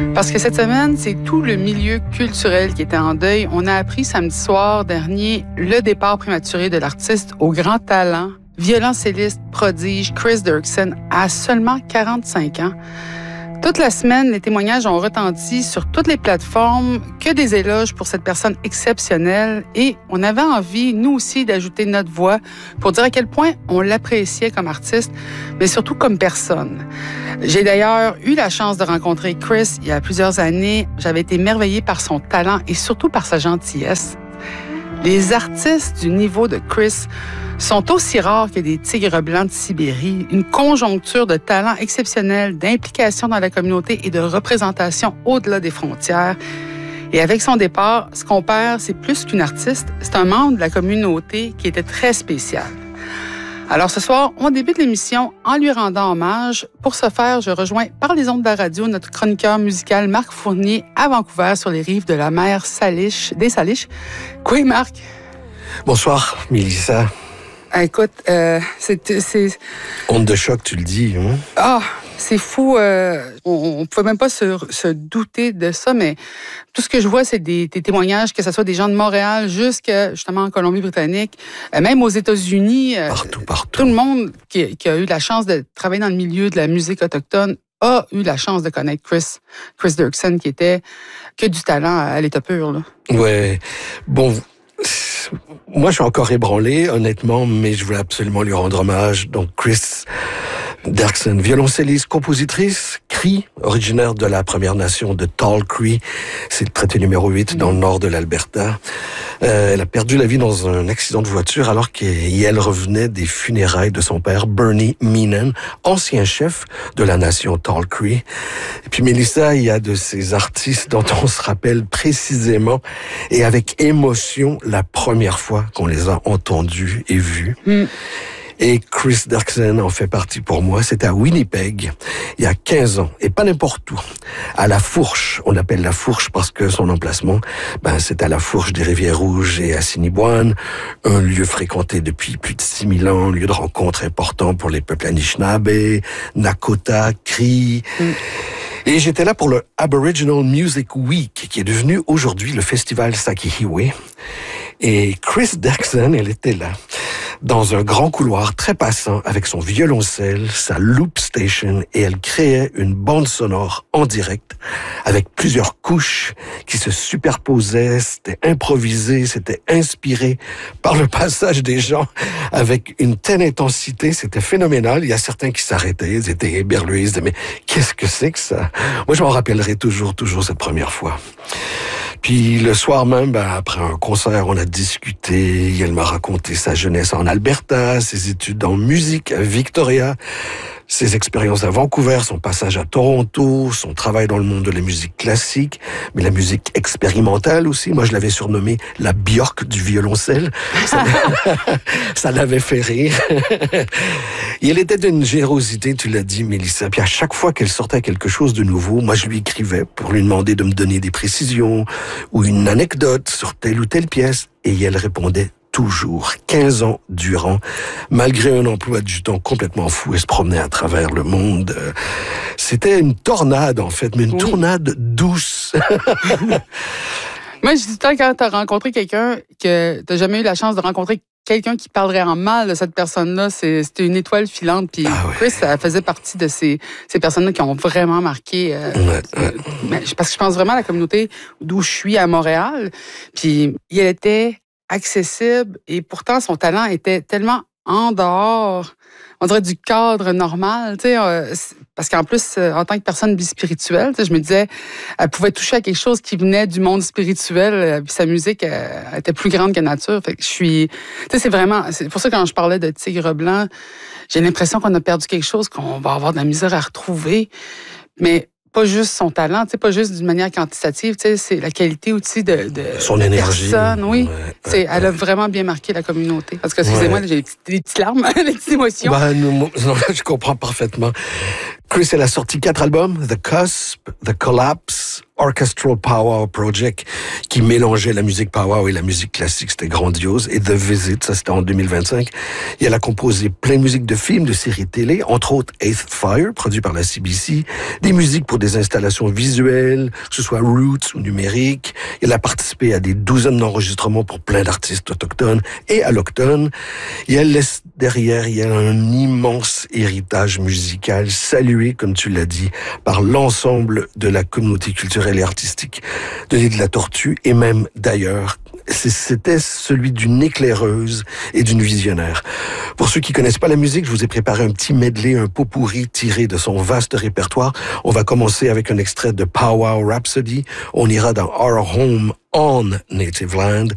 Parce que cette semaine, c'est tout le milieu culturel qui était en deuil. On a appris samedi soir dernier le départ prématuré de l'artiste au grand talent, violoncelliste prodige Chris Dirksen à seulement 45 ans. Toute la semaine, les témoignages ont retenti sur toutes les plateformes, que des éloges pour cette personne exceptionnelle, et on avait envie, nous aussi, d'ajouter notre voix pour dire à quel point on l'appréciait comme artiste, mais surtout comme personne. J'ai d'ailleurs eu la chance de rencontrer Chris il y a plusieurs années. J'avais été émerveillée par son talent et surtout par sa gentillesse. Les artistes du niveau de Chris sont aussi rares que des tigres blancs de Sibérie, une conjoncture de talent exceptionnel, d'implication dans la communauté et de représentation au-delà des frontières. Et avec son départ, ce qu'on perd, c'est plus qu'une artiste, c'est un membre de la communauté qui était très spécial. Alors ce soir, on débute l'émission en lui rendant hommage. Pour ce faire, je rejoins par les ondes de la radio notre chroniqueur musical Marc Fournier à Vancouver sur les rives de la mer des Salish. Quoi, Marc? Bonsoir, Mélissa. Écoute, c'est... Onde de choc, tu le dis. Hein? Ah, c'est fou. On pouvait même pas se douter de ça, mais tout ce que je vois, c'est des témoignages, que ce soit des gens de Montréal jusqu'à, justement, en Colombie-Britannique, même aux États-Unis. Partout. Tout le monde qui a eu la chance de travailler dans le milieu de la musique autochtone a eu la chance de connaître Chris Dirksen, qui était que du talent à l'état pur, là. Ouais. Bon... Moi, je suis encore ébranlé, honnêtement, mais je voulais absolument lui rendre hommage. Donc, Chris Dirksen, violoncelliste, compositrice, Cree, originaire de la Première Nation de Tall Cree. C'est le traité numéro 8 dans le nord de l'Alberta. Elle a perdu la vie dans un accident de voiture alors qu'elle revenait des funérailles de son père, Bernie Meenan, ancien chef de la nation Tall Cree. Et puis, Mélissa, il y a de ces artistes dont on se rappelle précisément et avec émotion la première fois qu'on les a entendus et vus. Et Chris Dirksen en fait partie pour moi. C'était à Winnipeg, il y a 15 ans, et pas n'importe où. À La Fourche, on l'appelle La Fourche parce que son emplacement, c'est à La Fourche des Rivières-Rouges et Assiniboine, un lieu fréquenté depuis plus de 6000 ans, un lieu de rencontre important pour les peuples Anishinaabe, Nakota, Cree. Et j'étais là pour le Aboriginal Music Week, qui est devenu aujourd'hui le festival Sakihiwe. Et Chris Dirksen, elle était là, dans un grand couloir très passant, avec son violoncelle, sa loop station, et elle créait une bande sonore en direct, avec plusieurs couches qui se superposaient, c'était improvisé, c'était inspiré par le passage des gens, avec une telle intensité, c'était phénoménal. Il y a certains qui s'arrêtaient, ils étaient éberlués, ils disaient, mais qu'est-ce que c'est que ça? Moi, je m'en rappellerai toujours cette première fois. Puis le soir même, après un concert, on a discuté. Elle m'a raconté sa jeunesse en Alberta, ses études en musique à Victoria, ses expériences à Vancouver, son passage à Toronto, son travail dans le monde de la musique classique, mais la musique expérimentale aussi. Moi, je l'avais surnommée la Björk du violoncelle. Ça l'avait fait rire. Et elle était d'une générosité, tu l'as dit, Mélissa. Puis à chaque fois qu'elle sortait quelque chose de nouveau, moi, je lui écrivais pour lui demander de me donner des précisions ou une anecdote sur telle ou telle pièce. Et elle répondait toujours, 15 ans durant, malgré un emploi du temps complètement fou. Elle se promenait à travers le monde. C'était une tornade, en fait, mais une tornade douce. Moi, je dis tout le temps, quand tu as rencontré quelqu'un que tu n'as jamais eu la chance de rencontrer quelqu'un qui parlerait en mal de cette personne-là, c'était une étoile filante. Puis Chris, ça faisait partie de ces personnes-là qui ont vraiment marqué. Parce que je pense vraiment à la communauté d'où je suis à Montréal. Puis il était accessible et pourtant son talent était tellement en dehors, on dirait, du cadre normal, tu sais, parce qu'en plus, en tant que personne bispirituelle, tu sais, je me disais, elle pouvait toucher à quelque chose qui venait du monde spirituel, puis sa musique était plus grande que nature. Fait que tu sais, c'est pour ça que quand je parlais de Tigre Blanc, j'ai l'impression qu'on a perdu quelque chose qu'on va avoir de la misère à retrouver, mais pas juste son talent, tu sais, pas juste d'une manière quantitative, tu sais, c'est la qualité aussi de son énergie. Personne, oui. Elle a vraiment bien marqué la communauté. Parce que, excusez-moi, j'ai des petites larmes, des petites émotions. Non, je comprends parfaitement. Chris, elle a sorti 4 albums, The Cusp, The Collapse, Orchestral Power Project, qui mélangeait la musique power et la musique classique, c'était grandiose, et The Visit, ça c'était en 2025. Et elle a composé plein de musiques de films, de séries télé, entre autres Eighth Fire, produit par la CBC, des musiques pour des installations visuelles, que ce soit roots ou numériques. Elle a participé à des douzaines d'enregistrements pour plein d'artistes autochtones et allochtones. Et elle laisse derrière, il y a un immense héritage musical, salué, comme tu l'as dit, par l'ensemble de la communauté culturelle et artistique de l'île de la Tortue et même d'ailleurs. C'était celui d'une éclaireuse et d'une visionnaire. Pour ceux qui connaissent pas la musique, je vous ai préparé un petit medley, un pot pourri tiré de son vaste répertoire. On va commencer avec un extrait de Pow Wow Rhapsody. On ira dans Our Home on Native Land.